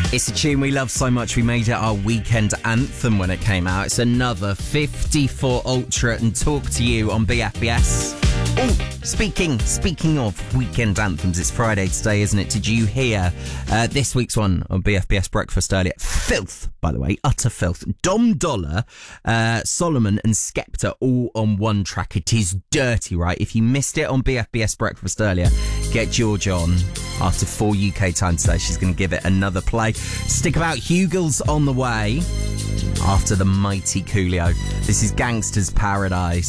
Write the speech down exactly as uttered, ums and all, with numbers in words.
It's a tune we love so much we made it our weekend anthem when it came out. It's another fifty-four Ultra and Talk to You on B F B S. Oh, speaking speaking of weekend anthems, it's Friday today, isn't it? Did you hear uh, this week's one on B F B S Breakfast earlier? Filth, by the way, utter filth. Dom Dollar, uh, Solomon and Skepta all on one track. It is dirty, right? If you missed it on B F B S Breakfast earlier, get George on. After four U K time today, she's going to give it another play. Stick about, Hugels on the way after the mighty Coolio. This is Gangster's Paradise.